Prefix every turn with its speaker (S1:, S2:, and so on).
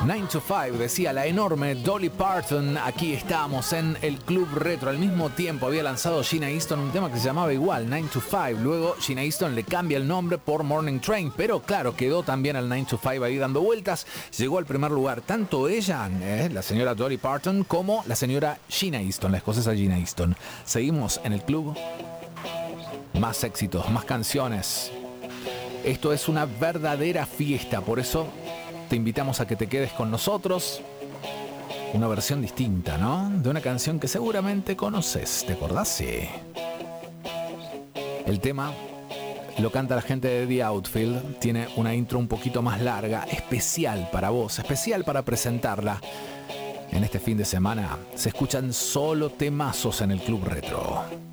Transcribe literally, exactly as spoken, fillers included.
S1: nine to five, decía la enorme Dolly Parton. Aquí estamos en el Club Retro. Al mismo tiempo había lanzado Sheena Easton un tema que se llamaba igual, nine to five. Luego Sheena Easton le cambia el nombre por Morning Train, pero claro, quedó también el nine to five ahí dando vueltas. Llegó al primer lugar tanto ella, eh, la señora Dolly Parton, como la señora Sheena Easton, la escocesa Sheena Easton. Seguimos en el club. Más éxitos, más canciones. Esto es una verdadera fiesta, por eso te invitamos a que te quedes con nosotros. Una versión distinta, ¿no? De una canción que seguramente conoces. ¿Te acordás? Sí. El tema lo canta la gente de The Outfield. Tiene una intro un poquito más larga, especial para vos, especial para presentarla. En este fin de semana se escuchan solo temazos en el Club Retro.